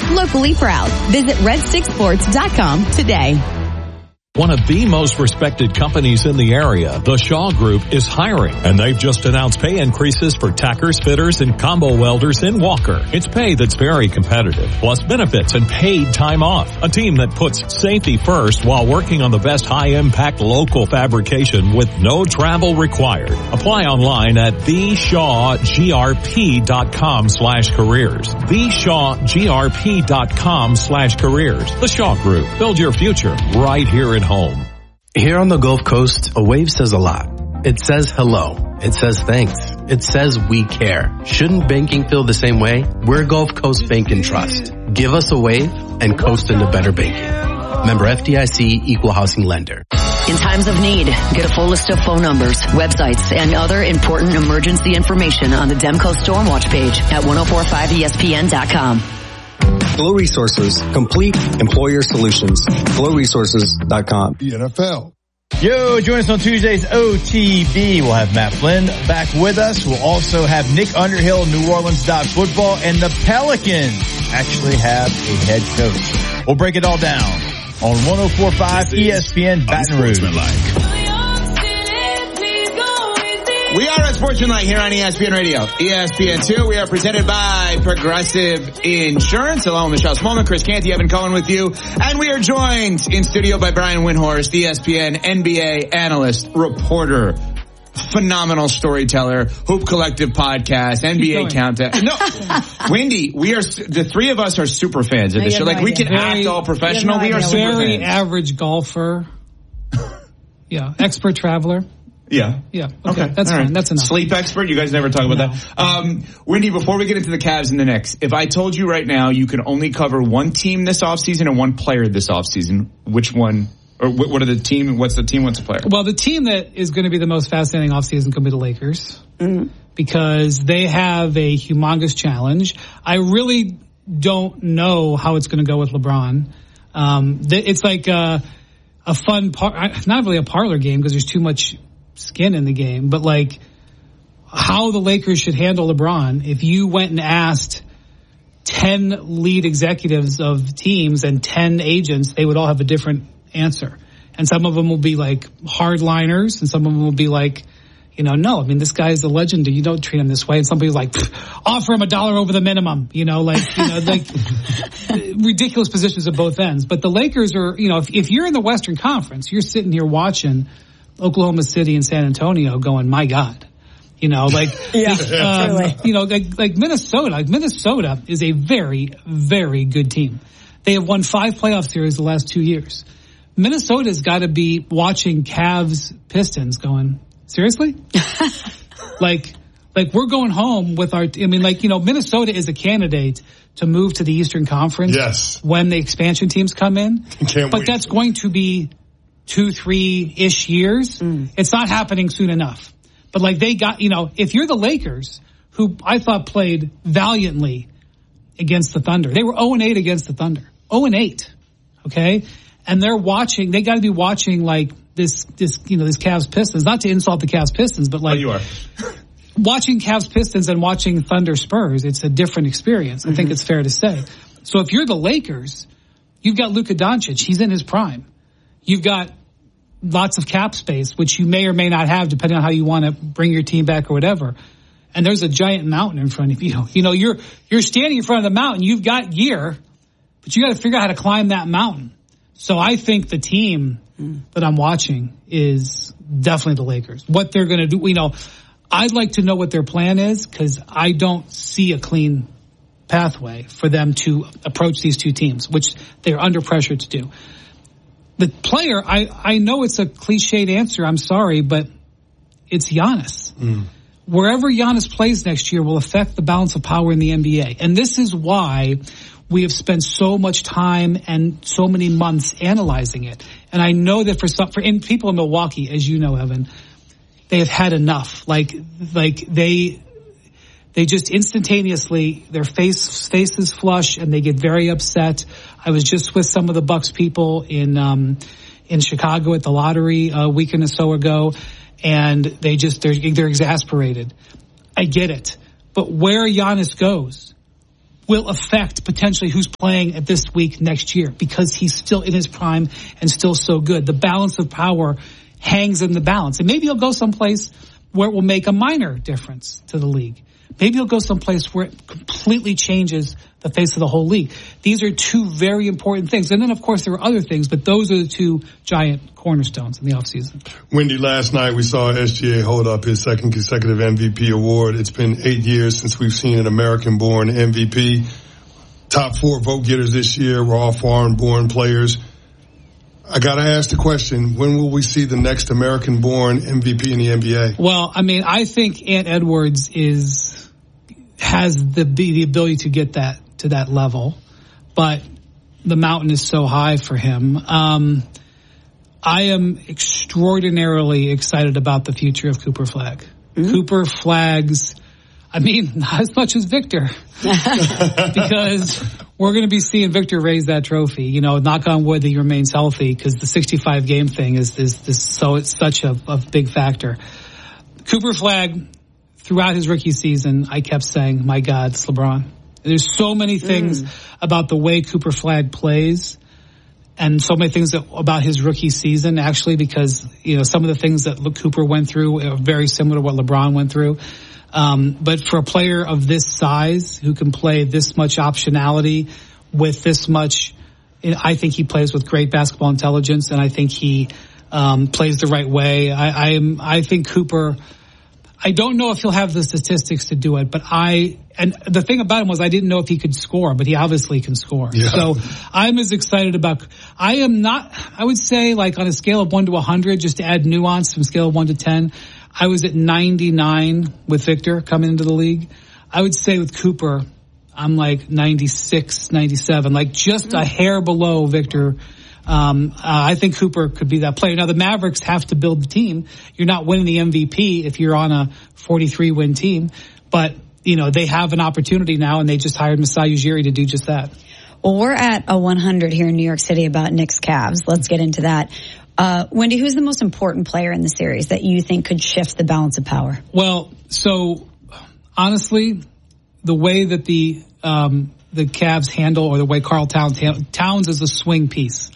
Locally proud. Visit redsticksports.com today. One of the most respected companies in the area, the Shaw Group, is hiring, and they've just announced pay increases for tackers, fitters, and combo welders in Walker. It's pay that's very competitive, plus benefits and paid time off. A team that puts safety first while working on the best high-impact local fabrication with no travel required. Apply online at theshawgrp.com/careers. theshawgrp.com/careers. The Shaw Group. Build your future right here at home. Here on the Gulf Coast, a wave says a lot. It says hello. It says thanks. It says we care. Shouldn't banking feel the same way? We're Gulf Coast Bank and Trust. Give us a wave and coast into better banking. Member FDIC, Equal Housing Lender. In times of need, get a full list of phone numbers, websites, and other important emergency information on the Demco Stormwatch page at 1045ESPN.com. Glow Resources, complete employer solutions. GlowResources.com. The NFL. Yo, join us on Tuesday's OTB. We'll have Matt Flynn back with us. We'll also have Nick Underhill, New Orleans Football, and the Pelicans actually have a head coach. We'll break it all down on 104.5 ESPN Baton Rouge. We are at Sportsmanlike here on ESPN Radio. ESPN2, we are presented by Progressive Insurance. Hello, Michelle Smallman, Chris Canty, Evan Cohen with you. And we are joined in studio by Brian Windhorst, ESPN NBA analyst, reporter, phenomenal storyteller, Hoop Collective podcast, NBA Countdown. No, Wendy, the three of us are super fans of this show. Like, we can act all professional. We are super very fans. Average golfer. Yeah, expert traveler. Yeah. Yeah. Okay. That's fine. Right. That's enough. Sleep expert. You guys never talk about that. Wendy, before we get into the Cavs and the Knicks, if I told you right now you can only cover one team this offseason and one player this offseason, which one, or what are the team, what's the team, what's the player? Well, the team that is going to be the most fascinating offseason could be the Lakers. Mm-hmm. Because they have a humongous challenge. I really don't know how it's going to go with LeBron. It's like a fun not really a parlor game because there's too much skin in the game, but like how the Lakers should handle LeBron. If you went and asked 10 lead executives of teams and 10 agents, they would all have a different answer. And some of them will be like hardliners, and some of them will be like, no, I mean, this guy is a legend. You don't treat him this way. And somebody's like, offer him $1 over the minimum, like ridiculous positions at both ends. But the Lakers are, if you're in the Western Conference, you're sitting here watching Oklahoma City and San Antonio going, my God, like Minnesota. Like Minnesota is a very, very good team. They have won 5 playoff series the last 2 years. Minnesota's got to be watching Cavs Pistons going, seriously? like we're going home with Minnesota is a candidate to move to the Eastern Conference when the expansion teams come in. But that's going to be 2-3-ish years. It's not happening soon enough. But they got, if you're the Lakers, who I thought played valiantly against the Thunder. They were 0-8 against the Thunder. 0-8. Okay? And they got to be watching this Cavs Pistons, not to insult the Cavs Pistons, but you are. Watching Cavs Pistons and watching Thunder Spurs, it's a different experience. I think it's fair to say. So if you're the Lakers, you've got Luka Doncic. He's in his prime. You've got lots of cap space, which you may or may not have, depending on how you want to bring your team back or whatever. And there's a giant mountain in front of you. You're standing in front of the mountain. You've got gear, but you got to figure out how to climb that mountain. So I think the team that I'm watching is definitely the Lakers. What they're going to do, I'd like to know what their plan is, because I don't see a clean pathway for them to approach these two teams, which they're under pressure to do. The player, I know it's a cliched answer, I'm sorry, but it's Giannis. Wherever Giannis plays next year will affect the balance of power in the NBA. And this is why we have spent so much time and so many months analyzing it. And I know that for people in Milwaukee, as you know, Evan, they have had enough. They just instantaneously, their faces flush and they get very upset. I was just with some of the Bucks people in Chicago at the lottery a week and so ago, and they're exasperated. I get it. But where Giannis goes, will affect potentially who's playing at this week next year, because he's still in his prime and still so good. The balance of power hangs in the balance. And maybe he'll go someplace where it will make a minor difference to the league. Maybe he'll go someplace where it completely changes the face of the whole league. These are two very important things. And then, of course, there are other things, but those are the two giant cornerstones in the offseason. Wendy, last night we saw SGA hold up his second consecutive MVP award. It's been 8 years since we've seen an American-born MVP. Top 4 vote getters this year were all foreign-born players. I got to ask the question, when will we see the next American-born MVP in the NBA? Well, I mean, I think Ant Edwards has the ability to get that to that level, but the mountain is so high for him. I am extraordinarily excited about the future of Cooper Flagg. Mm-hmm. Cooper Flagg's, I mean, not as much as Victor, because we're going to be seeing Victor raise that trophy. You know, knock on wood that he remains healthy, because the 65 game thing is so it's such a big factor. Cooper Flagg, throughout his rookie season, I kept saying, my God, it's LeBron. There's so many things about the way Cooper Flagg plays, and so many things about his rookie season, actually, because, you know, some of the things that Cooper went through are very similar to what LeBron went through. But for a player of this size who can play this much optionality with this much, I think he plays with great basketball intelligence, and I think he plays the right way. I think Cooper, I don't know if he'll have the statistics to do it, but and the thing about him was I didn't know if he could score, but he obviously can score. Yeah. So I'm as excited about, I would say, like, on a scale of 1 to 100, just to add nuance from scale of 1 to 10, I was at 99 with Victor coming into the league. I would say with Cooper, I'm like 96, 97, like just a hair below Victor. I think Cooper could be that player. Now, the Mavericks have to build the team. You're not winning the MVP if you're on a 43-win team. But, you know, they have an opportunity now, and they just hired Masai Ujiri to do just that. Well, we're at a 100 here in New York City about Knicks Cavs. Let's get into that. Wendy, who's the most important player in the series that you think could shift the balance of power? Well, so honestly, the way that the Cavs handle, or the way Karl Towns is a swing piece.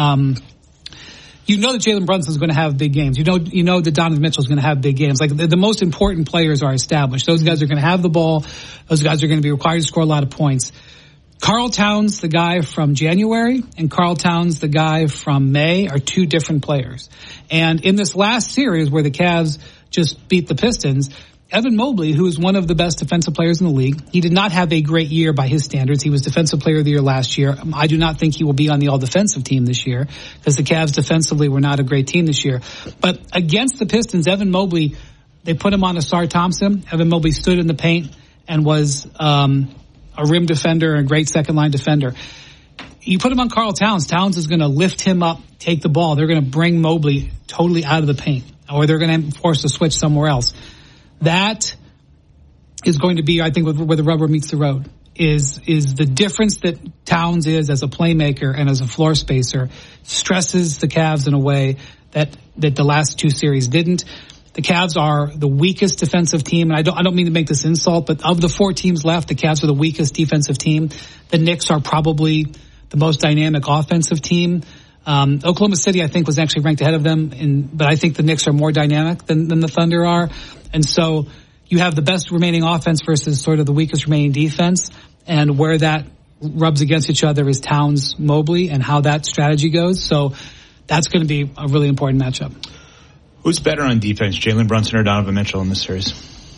You know that Jalen Brunson is going to have big games. You know that Donovan Mitchell is going to have big games. Like, the most important players are established. Those guys are going to have the ball. Those guys are going to be required to score a lot of points. Karl Towns, the guy from January, and Karl Towns, the guy from May, are two different players. And in this last series where the Cavs just beat the Pistons, Evan Mobley, who is one of the best defensive players in the league, he did not have a great year by his standards. He was Defensive Player of the Year last year. I do not think he will be on the all-defensive team this year, because the Cavs defensively were not a great team this year. But against the Pistons, Evan Mobley, they put him on Asar Thompson. Evan Mobley stood in the paint and was a rim defender and a great second-line defender. You put him on Karl Towns. Towns is going to lift him up, take the ball. They're going to bring Mobley totally out of the paint, or they're going to force a switch somewhere else. That is going to be, I think, where the rubber meets the road, is the difference that Towns is as a playmaker and as a floor spacer, stresses the Cavs in a way that the last two series didn't. The Cavs are the weakest defensive team, and I don't mean to make this insult, but of the 4 teams left, the Cavs are the weakest defensive team. The Knicks are probably the most dynamic offensive team. Oklahoma City, I think, was actually ranked ahead of them, but I think the Knicks are more dynamic than the Thunder are. And so you have the best remaining offense versus sort of the weakest remaining defense, and where that rubs against each other is Towns, Mobley, and how that strategy goes. So that's going to be a really important matchup. Who's better on defense, Jalen Brunson or Donovan Mitchell in this series?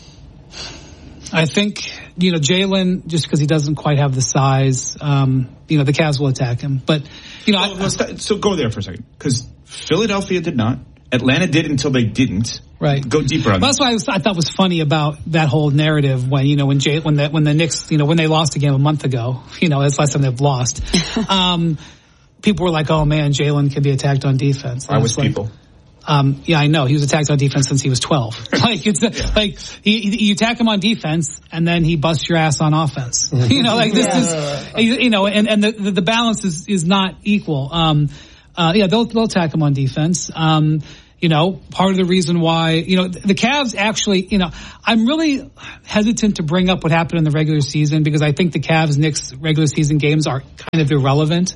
I think, Jalen, just because he doesn't quite have the size, the Cavs will attack him. But, so go there for a second, because Philadelphia did not. Atlanta did until they didn't. Right. Go deeper on that. That's why I thought was funny about that whole narrative when the Knicks, when they lost a game a month ago, it's the last time they've lost. People were like, oh man, Jalen can be attacked on defense. Why was people? Yeah, I know. He was attacked on defense since he was 12. You attack him on defense and then he busts your ass on offense. This is, and the balance is not equal. They'll attack him on defense. part of the reason why, the Cavs actually, I'm really hesitant to bring up what happened in the regular season because I think the Cavs-Knicks regular season games are kind of irrelevant.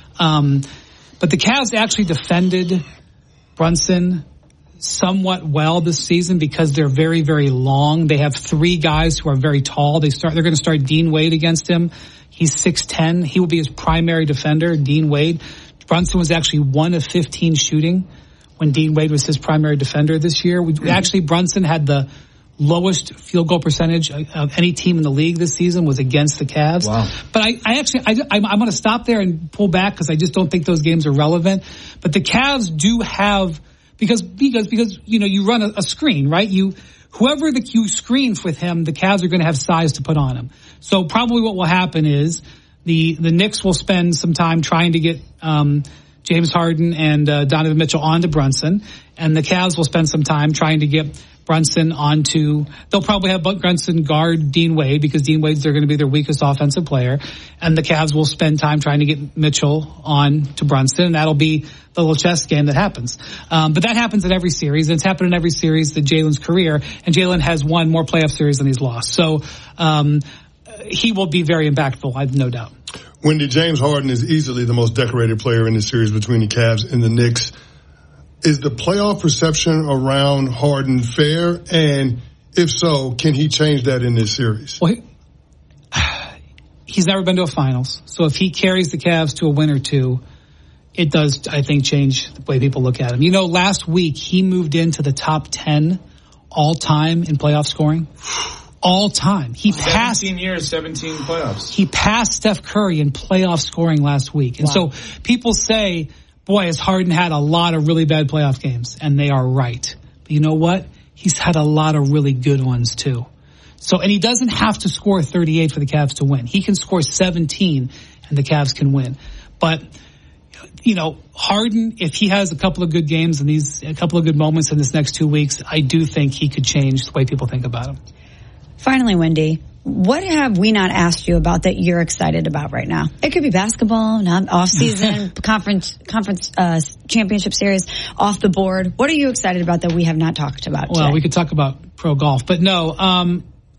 But the Cavs actually defended Brunson somewhat well this season because they're very, very long. They have 3 guys who are very tall. They're going to start Dean Wade against him. He's 6'10". He will be his primary defender, Dean Wade. Brunson was actually 1 of 15 shooting when Dean Wade was his primary defender this year. Actually, Brunson had the lowest field goal percentage of any team in the league this season was against the Cavs. Wow. But I'm going to stop there and pull back because I just don't think those games are relevant. But the Cavs do have, because you run a screen, right? Whoever you screen with him, the Cavs are going to have size to put on him. So probably what will happen is the Knicks will spend some time trying to get James Harden and Donovan Mitchell onto Brunson, and the Cavs will spend some time trying to get Brunson onto. They'll probably have Brunson guard Dean Wade because Dean Wade's they're going to be their weakest offensive player, and the Cavs will spend time trying to get Mitchell on to Brunson, and that'll be the little chess game that happens. But that happens in every series, and it's happened in every series in Jalen's career, and Jalen has won more playoff series than he's lost. So he will be very impactful, I have no doubt. Wendy, James Harden is easily the most decorated player in the series between the Cavs and the Knicks. Is the playoff perception around Harden fair? And if so, can he change that in this series? Well, he's never been to a finals. So if he carries the Cavs to a win or two, it does, I think, change the way people look at him. Last week he moved into the top 10 all time in playoff scoring. All time. He passed 17 years, 17 playoffs. He passed Steph Curry in playoff scoring last week. And so people say, boy, has Harden had a lot of really bad playoff games. And they are right. But you know what? He's had a lot of really good ones too. So, and he doesn't have to score 38 for the Cavs to win. He can score 17 and the Cavs can win. But, Harden, if he has a couple of good games and a couple of good moments in this next 2 weeks, I do think he could change the way people think about him. Finally, Wendy, what have we not asked you about that you're excited about right now? It could be basketball, not off-season, conference championship series, off the board. What are you excited about that we have not talked about today? Well, we could talk about pro golf, but no.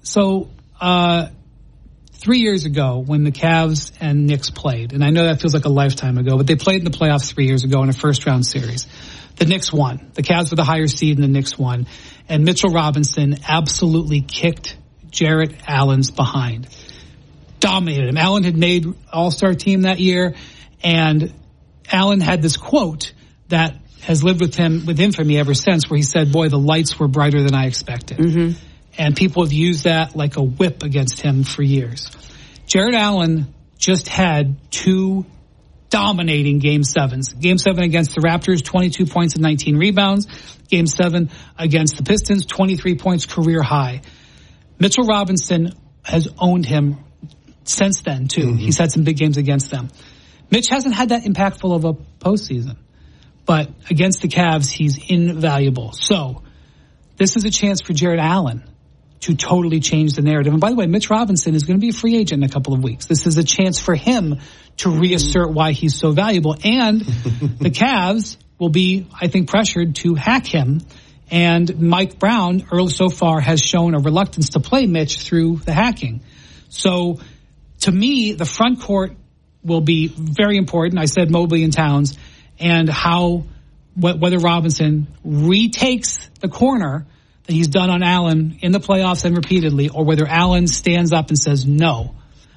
3 years ago when the Cavs and Knicks played, and I know that feels like a lifetime ago, but they played in the playoffs 3 years ago in a first-round series. The Knicks won. The Cavs were the higher seed and the Knicks won. And Mitchell Robinson absolutely kicked Jarrett Allen's behind. Dominated him. Allen had made All-Star team that year, and Allen had this quote that has lived with infamy ever since, where he said, boy, the lights were brighter than I expected. Mm-hmm. And people have used that like a whip against him for years. Jarrett Allen just had 2 dominating Game 7s. Game 7 against the Raptors, 22 points and 19 rebounds. Game 7 against the Pistons, 23 points, career high. Mitchell Robinson has owned him since then, too. Mm-hmm. He's had some big games against them. Mitch hasn't had that impactful of a postseason. But against the Cavs, he's invaluable. So this is a chance for Jarrett Allen to totally change the narrative. And by the way, Mitch Robinson is going to be a free agent in a couple of weeks. This is a chance for him to reassert why he's so valuable. And the Cavs will be, I think, pressured to hack him. And Mike Brown, so far, has shown a reluctance to play Mitch through the hacking. So, to me, the front court will be very important. I said Mobley and Towns. And whether Robinson retakes the corner that he's done on Allen in the playoffs and repeatedly, or whether Allen stands up and says, no,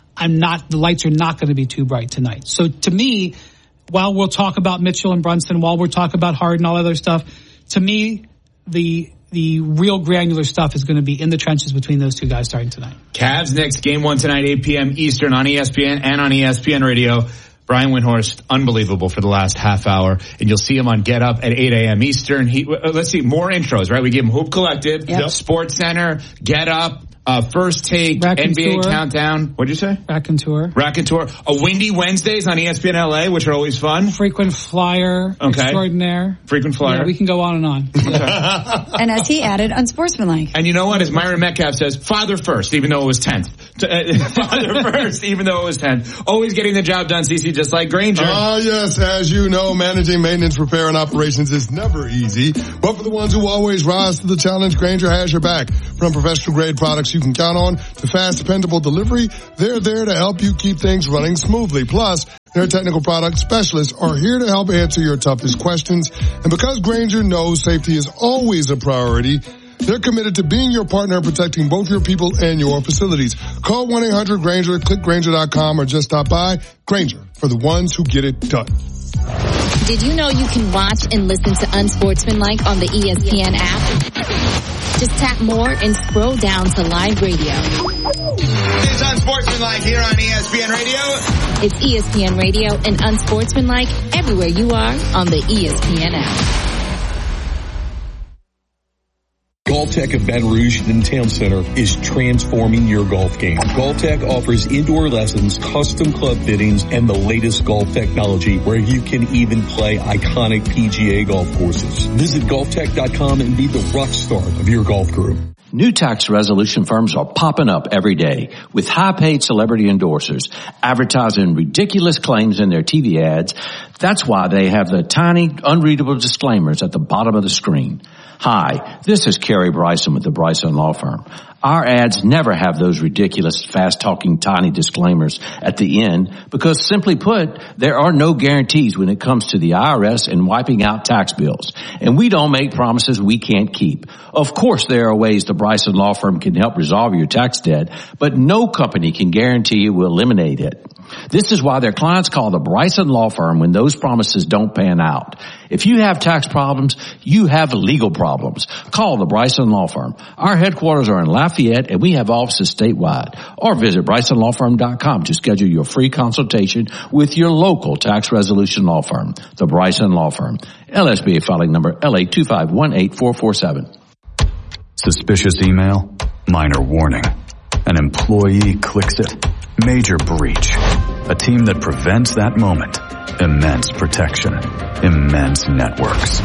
the lights are not going to be too bright tonight. So to me, while we'll talk about Mitchell and Brunson, while we're talking about Harden and all other stuff, to me, the real granular stuff is going to be in the trenches between those two guys starting tonight. Cavs Knicks, Game 1 tonight, 8 p.m. Eastern on ESPN and on ESPN Radio. Brian Windhorst, unbelievable for the last half hour. And you'll see him on Get Up at 8 a.m. Eastern. Let's see, more intros, right? We give him Hoop Collective, Sports Center, Get Up, First Take, NBA Countdown. What'd you say? Raconteur. A Windy Wednesdays on ESPN LA, which are always fun. Frequent Flyer. Okay. Extraordinaire. Frequent Flyer. Yeah, we can go on and on. And as he added, Unsportsmanlike. And you know what? As Myron Metcalf says, father first, even though it was 10th. Father first, even though it was 10th. Always getting the job done, CC, just like Grainger. Yes, as you know, managing maintenance, repair, and operations is never easy. But for the ones who always rise to the challenge, Grainger has your back. From professional grade products you can count on to fast, dependable delivery, they're there to help you keep things running smoothly. Plus, their technical product specialists are here to help answer your toughest questions. And because Grainger knows safety is always a priority, they're committed to being your partner in protecting both your people and your facilities. Call 1-800-GRAINGER, click Grainger.com, or just stop by. Grainger, for the ones who get it done. Did you know you can watch and listen to Unsportsmanlike on the ESPN app? Just tap more and scroll down to live radio. It's Unsportsmanlike here on ESPN Radio. It's ESPN Radio and Unsportsmanlike everywhere you are on the ESPN app. GolfTech of Baton Rouge and Town Center is transforming your golf game. GolfTech offers indoor lessons, custom club fittings, and the latest golf technology where you can even play iconic PGA golf courses. Visit golftech.com and be the rock star of your golf group. New tax resolution firms are popping up every day with high-paid celebrity endorsers advertising ridiculous claims in their TV ads. That's why they have the tiny, unreadable disclaimers at the bottom of the screen. Hi, this is Kerry Bryson with the Bryson Law Firm. Our ads never have those ridiculous, fast-talking, tiny disclaimers at the end because, simply put, there are no guarantees when it comes to the IRS and wiping out tax bills. And we don't make promises we can't keep. Of course, there are ways the Bryson Law Firm can help resolve your tax debt, but no company can guarantee it will eliminate it. This is why their clients call the Bryson Law Firm when those promises don't pan out. If you have tax problems, you have legal problems. Call the Bryson Law Firm. Our headquarters are in Lafayette, and we have offices statewide. Or visit BrysonLawFirm.com to schedule your free consultation with your local tax resolution law firm, the Bryson Law Firm. LSBA filing number LA2518447. Suspicious email? Minor warning. An employee clicks it. Major breach. A team that prevents that moment. Immense protection. Immense networks.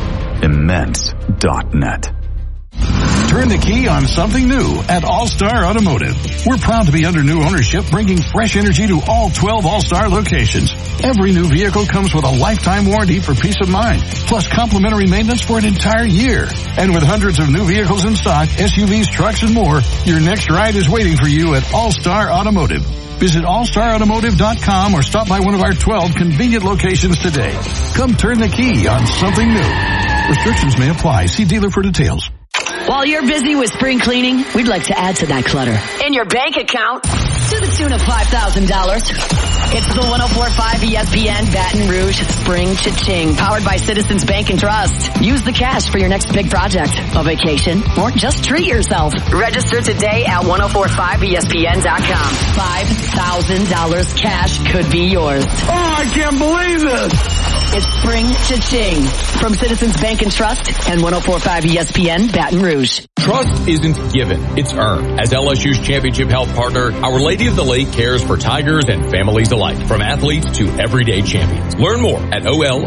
Immense.net. Turn the key on something new at All-Star Automotive. We're proud to be under new ownership, bringing fresh energy to all 12 All-Star locations. Every new vehicle comes with a lifetime warranty for peace of mind, plus complimentary maintenance for an entire year. And with hundreds of new vehicles in stock, SUVs, trucks, and more, your next ride is waiting for you at All-Star Automotive. Visit allstarautomotive.com or stop by one of our 12 convenient locations today. Come turn the key on something new. Restrictions may apply. See dealer for details. While you're busy with spring cleaning, we'd like to add to that clutter in your bank account to the tune of $5,000. It's the 104.5 ESPN Baton Rouge Spring Cha-Ching, powered by Citizens Bank and Trust. Use the cash for your next big project, a vacation, or just treat yourself. Register today at 1045ESPN.com. $5,000 cash could be yours. Oh, I can't believe this! It's Spring Cha-Ching from Citizens Bank and Trust and 104.5 ESPN Baton Rouge. Trust isn't given, it's earned. As LSU's championship health partner, Our Lady of the Lake cares for Tigers and families alike, from athletes to everyday champions. Learn more at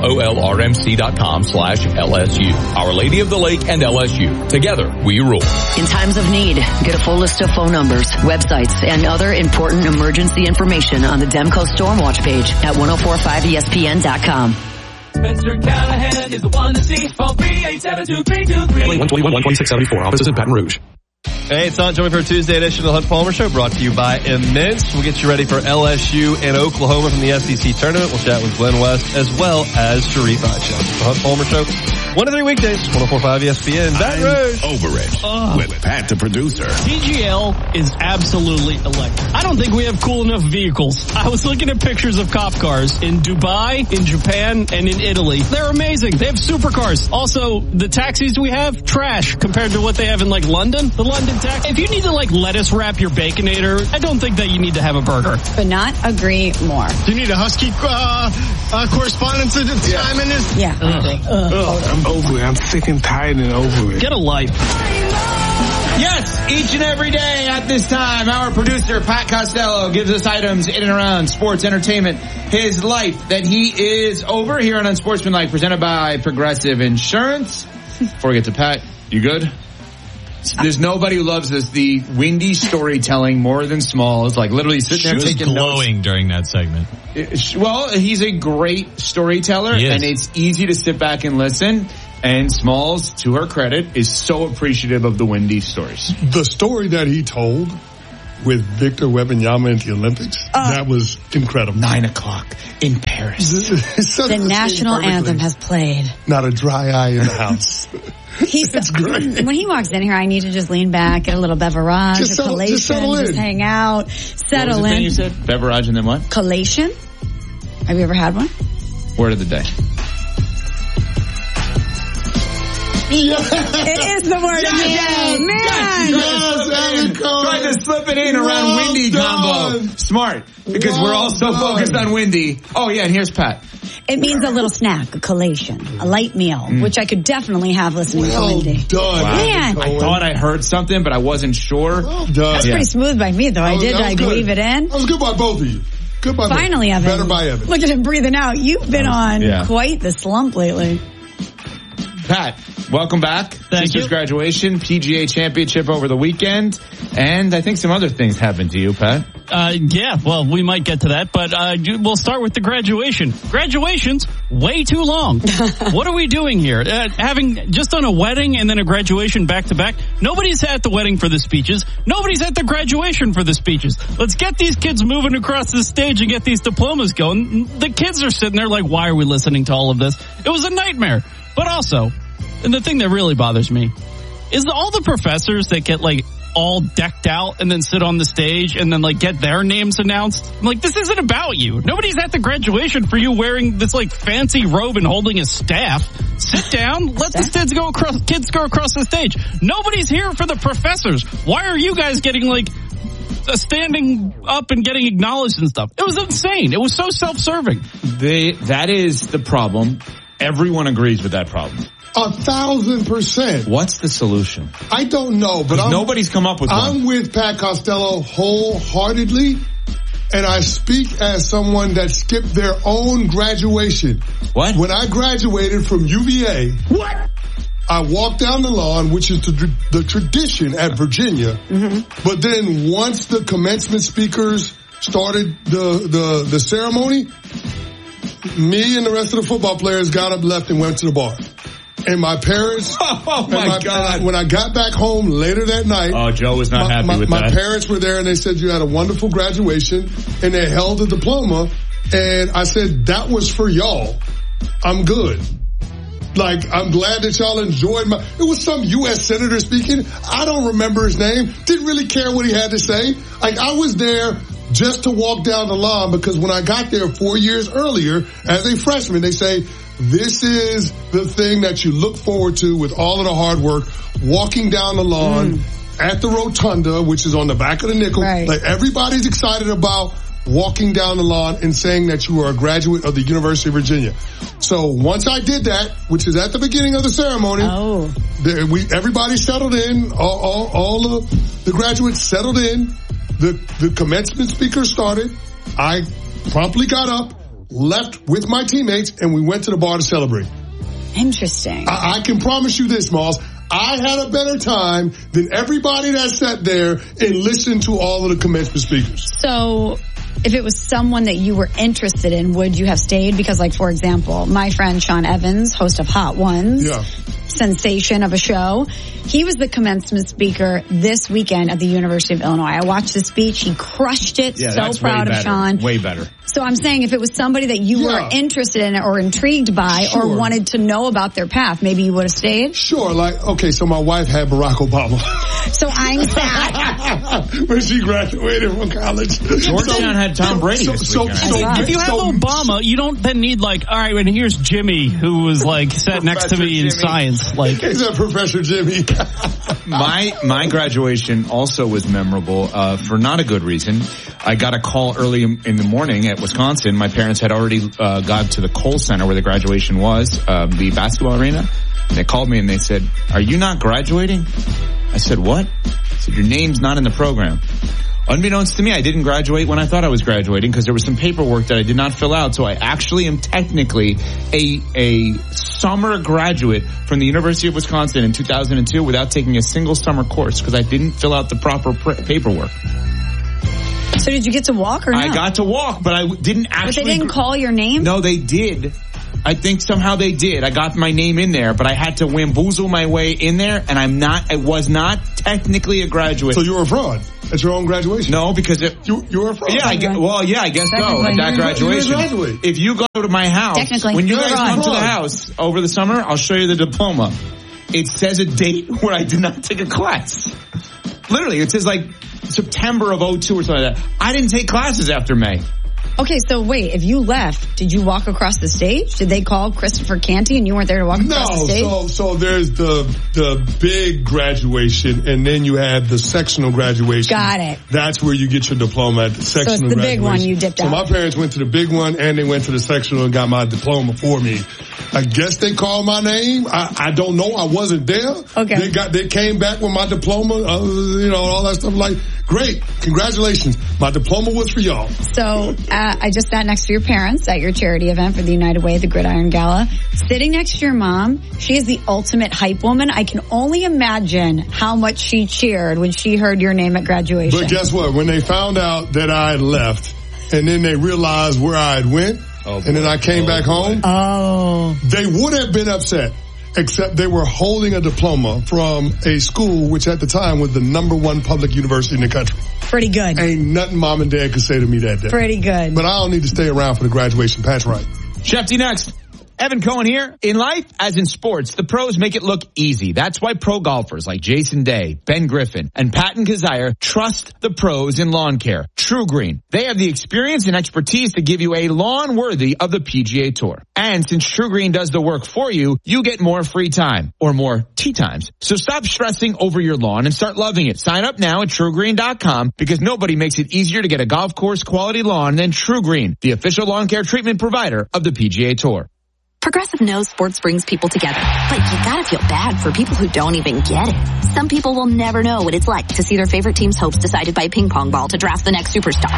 OLOLRMC.com/LSU. Our Lady of the Lake and LSU. Together, we rule. In times of need, get a full list of phone numbers, websites, and other important emergency information on the Demco Stormwatch page at 1045ESPN.com. Spencer Callahan is the one to see. Phone 3872323. 121-2674. Offices in Baton Rouge. Hey, it's on Joey for a Tuesday edition of the Hunt Palmer Show, brought to you by Immense. We'll get you ready for LSU and Oklahoma from the SEC tournament. We'll chat with Glenn West as well as Sharif Aisha. The Hunt Palmer Show, 1 to 3 weekdays, 104.5 ESPN, Baton Rouge. Over it with Pat, the producer. TGL is absolutely electric. I don't think we have cool enough vehicles. I was looking at pictures of cop cars in Dubai, in Japan, and in Italy. They're amazing. They have supercars. Also, the taxis we have, trash compared to what they have in like London. The London taxi. If you need to like lettuce wrap your Baconator, I don't think that you need to have a burger. Could not agree more. Do you need a Husky correspondent to chime in this? Yeah. I'm over it. I'm sick and tired and over it. Get a life. Yes, each and every day at this time, our producer, Pat Costello, gives us items in and around sports, entertainment, his life that he is over here on Unsportsmanlike, presented by Progressive Insurance. Before we get to Pat, you good? There's nobody who loves this, the windy storytelling more than Smalls, like literally sitting there taking glowing notes. During that segment. Well, he's a great storyteller, and it's easy to sit back and listen. And Smalls, to her credit, is so appreciative of the windy stories. The story that he told with Victor Wembanyama at the Olympics, that was incredible. 9 o'clock in Paris. The national anthem has played. Not a dry eye in the house. It's great. When he walks in here, I need to just lean back, get a little beverage, just settle in. Just hang out, settle what was the in. thing you said? Beverage and then what? Collation. Have you ever had one? Word of the day. It is the word of the day. Man. Tried to slip it in around windy combo. Smart. Because we're all so focused on windy. Oh, yeah, and here's Pat. It means a little snack, a collation, a light meal, which I could definitely have listening to windy. Done. Wow. Man. I thought I heard something, but I wasn't sure. That's pretty smooth by me, though. I did weave it in. That was good by both of you. Good by Finally, both. Evan. Better by Evan. Look at him breathing out. You've been on quite the slump lately. Pat, welcome back. Thank you. Graduation, PGA Championship over the weekend, and I think some other things happened to you, Pat. Yeah, well, we might get to that, but we'll start with the graduation. Graduation's way too long. What are we doing here? Having just done a wedding and then a graduation back to back. Nobody's at the wedding for the speeches. Nobody's at the graduation for the speeches. Let's get these kids moving across the stage and get these diplomas going. The kids are sitting there like, why are we listening to all of this? It was a nightmare. But also, and the thing that really bothers me is all the professors that get like all decked out and then sit on the stage and then like get their names announced. I'm like, this isn't about you. Nobody's at the graduation for you wearing this like fancy robe and holding a staff. Sit down. Let the kids go across the stage. Nobody's here for the professors. Why are you guys getting like standing up and getting acknowledged and stuff? It was insane. It was so self-serving. That is the problem. Everyone agrees with that problem. 1,000%. What's the solution? I don't know, but nobody's come up with one. I'm with Pat Costello wholeheartedly, and I speak as someone that skipped their own graduation. What? When I graduated from UVA, I walked down the lawn, which is the tradition at Virginia. Mm-hmm. But then once the commencement speakers started the ceremony, me and the rest of the football players got up, left, and went to the bar. And my parents... Oh, my God. When I got back home later that night... Oh, Joe was not happy with that. My parents were there, and they said, you had a wonderful graduation. And they held the diploma. And I said, that was for y'all. I'm good. Like, I'm glad that y'all enjoyed it was some U.S. senator speaking. I don't remember his name. Didn't really care what he had to say. Like, I was there just to walk down the lawn because when I got there 4 years earlier as a freshman, they say, this is the thing that you look forward to with all of the hard work, walking down the lawn at the rotunda, which is on the back of the nickel. Right. Like, everybody's excited about walking down the lawn and saying that you are a graduate of the University of Virginia. So once I did that, which is at the beginning of the ceremony, everybody settled in, all of the graduates settled in, the commencement speaker started, I promptly got up, left with my teammates, and we went to the bar to celebrate. Interesting. I can promise you this, Moss. I had a better time than everybody that sat there and listened to all of the commencement speakers. So if it was someone that you were interested in, would you have stayed? Because, like, for example, my friend Sean Evans, host of Hot Ones, sensation of a show, he was the commencement speaker this weekend at the University of Illinois. I watched the speech. He crushed it. Yeah, so proud of Sean. Way better. So I'm saying if it was somebody that you were interested in or intrigued by or wanted to know about their path, maybe you would have stayed? Sure. Like, okay, so my wife had Barack Obama. So I'm sad. When she graduated from college. Georgetown had Tom Brady this weekend. If you have Obama, you don't then need like, all right, and here's Jimmy, who was like sat next to me in science. Like, he's a Professor Jimmy. My graduation also was memorable for not a good reason. I got a call early in the morning at Wisconsin. My parents had already got to the Kohl Center where the graduation was, the basketball arena. They called me and they said, "Are you not graduating?" I said, what? I said, your name's not in the program. Unbeknownst to me, I didn't graduate when I thought I was graduating because there was some paperwork that I did not fill out. So I actually am technically a summer graduate from the University of Wisconsin in 2002 without taking a single summer course because I didn't fill out the proper paperwork. So did you get to walk or no? I got to walk, but I didn't actually. But they didn't call your name? No, they did. I think somehow they did. I got my name in there, but I had to wamboozle my way in there, and I was not technically a graduate. So you were a fraud at your own graduation? No, because you were a fraud. Yeah, I guess so. At that graduation. If you go to my house, when you guys come to the house over the summer, I'll show you the diploma. It says a date where I did not take a class. Literally, it says like September of 2002 or something like that. I didn't take classes after May. Okay, so wait, if you left, did you walk across the stage? Did they call Christopher Canty and you weren't there to walk across the stage? No, so there's the big graduation and then you have the sectional graduation. Got it. That's where you get your diploma at the sectional graduation. So it's the big one you dipped out. So my parents went to the big one and they went to the sectional and got my diploma for me. I guess they called my name. I don't know. I wasn't there. Okay. They came back with my diploma, all that stuff. Like, great. Congratulations. My diploma was for y'all. So, I just sat next to your parents at your charity event for the United Way, the Gridiron Gala. Sitting next to your mom, she is the ultimate hype woman. I can only imagine how much she cheered when she heard your name at graduation. But guess what? When they found out that I had left and then they realized where I had went and then I came back home, they would have been upset. Except they were holding a diploma from a school which at the time was the #1 public university in the country. Pretty good. Ain't nothing mom and dad could say to me that day. Pretty good. But I don't need to stay around for the graduation. Pat's right. Shefty next. Evan Cohen here. In life, as in sports, the pros make it look easy. That's why pro golfers like Jason Day, Ben Griffin, and Patton Kazire trust the pros in lawn care. True Green. They have the experience and expertise to give you a lawn worthy of the PGA Tour. And since True Green does the work for you, you get more free time or more tee times. So stop stressing over your lawn and start loving it. Sign up now at TrueGreen.com because nobody makes it easier to get a golf course quality lawn than True Green, the official lawn care treatment provider of the PGA Tour. Progressive knows sports brings people together, but you gotta feel bad for people who don't even get it. Some people will never know what it's like to see their favorite team's hopes decided by a ping pong ball to draft the next superstar.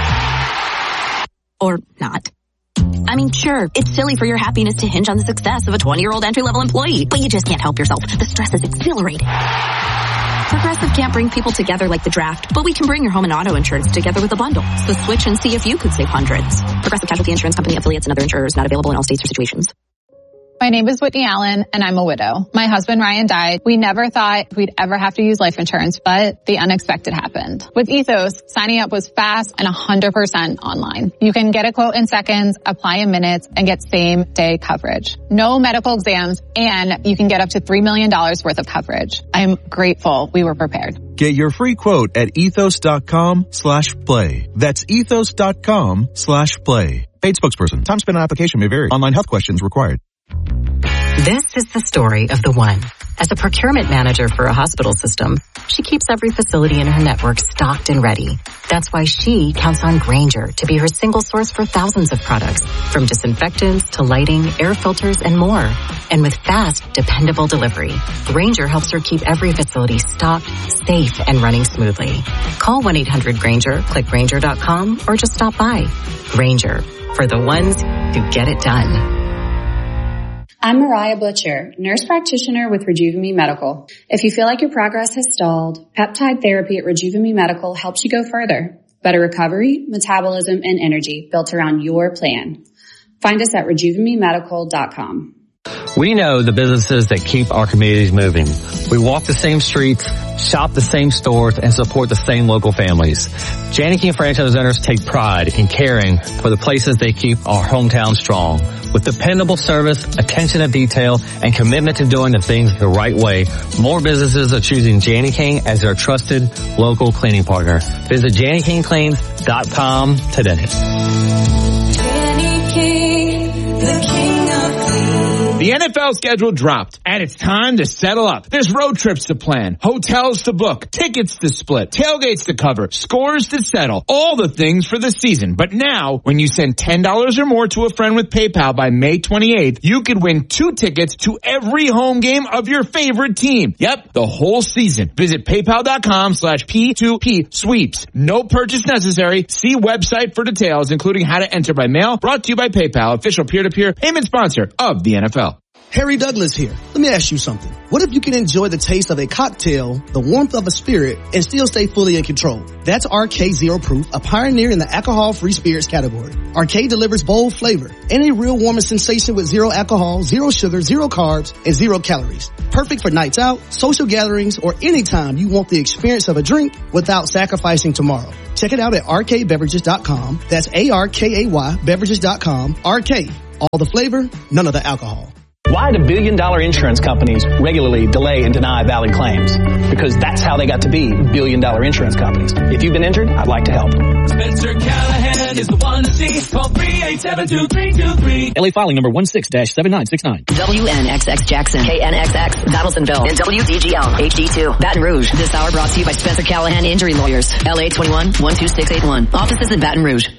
Or not. I mean, sure, it's silly for your happiness to hinge on the success of a 20-year-old entry-level employee, but you just can't help yourself. The stress is exhilarating. Progressive can't bring people together like the draft, but we can bring your home and auto insurance together with a bundle. So switch and see if you could save hundreds. Progressive Casualty Insurance Company, affiliates, and other insurers not available in all states or situations. My name is Whitney Allen, and I'm a widow. My husband, Ryan, died. We never thought we'd ever have to use life insurance, but the unexpected happened. With Ethos, signing up was fast and 100% online. You can get a quote in seconds, apply in minutes, and get same-day coverage. No medical exams, and you can get up to $3 million worth of coverage. I'm grateful we were prepared. Get your free quote at ethos.com/play. That's ethos.com/play. Paid spokesperson. Time spent on application may vary. Online health questions required. This is the story of the one. As a procurement manager for a hospital system, she keeps every facility in her network stocked and ready. That's why she counts on Grainger to be her single source for thousands of products, from disinfectants to lighting, air filters, and more. And with fast, dependable delivery, Grainger helps her keep every facility stocked, safe, and running smoothly. Call 1-800-GRAINGER, click Grainger.com, or just stop by. Grainger, for the ones who get it done. I'm Mariah Butcher, nurse practitioner with Rejuven-Me Medical. If you feel like your progress has stalled, peptide therapy at Rejuven-Me Medical helps you go further. Better recovery, metabolism, and energy built around your plan. Find us at rejuvenmemedical.com. We know the businesses that keep our communities moving. We walk the same streets, shop the same stores, and support the same local families. Janney King franchise owners take pride in caring for the places they keep our hometown strong. With dependable service, attention to detail, and commitment to doing the things the right way, more businesses are choosing Janney King as their trusted local cleaning partner. Visit JanneyKingCleans.com today. The The NFL schedule dropped, and it's time to settle up. There's road trips to plan, hotels to book, tickets to split, tailgates to cover, scores to settle, all the things for the season. But now, when you send $10 or more to a friend with PayPal by May 28th, you could win 2 tickets to every home game of your favorite team. Yep, the whole season. Visit PayPal.com/P2P sweeps. No purchase necessary. See website for details, including how to enter by mail. Brought to you by PayPal, official peer-to-peer payment sponsor of the NFL. Harry Douglas here. Let me ask you something. What if you can enjoy the taste of a cocktail, the warmth of a spirit, and still stay fully in control? That's RK Zero Proof, a pioneer in the alcohol-free spirits category. RK delivers bold flavor and a real warming sensation with 0 alcohol, 0 sugar, 0 carbs, and 0 calories. Perfect for nights out, social gatherings, or anytime you want the experience of a drink without sacrificing tomorrow. Check it out at rkbeverages.com. That's ARKAY beverages.com. RK. All the flavor, none of the alcohol. Why do billion-dollar insurance companies regularly delay and deny valid claims? Because that's how they got to be billion-dollar insurance companies. If you've been injured, I'd like to help. Spencer Callahan is the one to see. Call 387-2323. LA filing number 16-7969. WNXX Jackson, KNXX Donaldsonville, and WDGL HD2 Baton Rouge. This hour brought to you by Spencer Callahan Injury Lawyers. LA 21-12681. Offices in Baton Rouge.